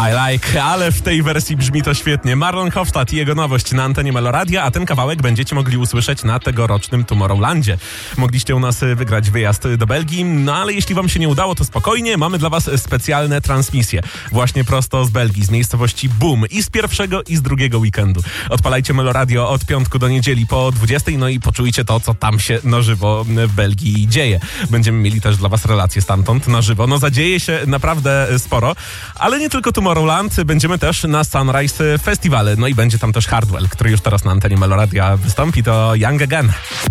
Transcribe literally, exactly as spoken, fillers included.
I like, ale w tej wersji brzmi to świetnie. Marlon Hofstadt i jego nowość na antenie Meloradia, a ten kawałek będziecie mogli usłyszeć na tegorocznym Tomorrowlandzie. Mogliście u nas wygrać wyjazd do Belgii, no ale jeśli wam się nie udało, to spokojnie, mamy dla was specjalne transmisje. Właśnie prosto z Belgii, z miejscowości Boom i z pierwszego i z drugiego weekendu. Odpalajcie Meloradio od piątku do niedzieli po dwudziestej, no i poczujcie to, co tam się na żywo w Belgii dzieje. Będziemy mieli też dla was relacje stamtąd na żywo. No zadzieje się naprawdę sporo, ale nie tylko Tomorrowland, będziemy też na Sunrise Festival, no i będzie tam też Hardwell, który już teraz na antenie Meloradia wystąpi, to Young Again.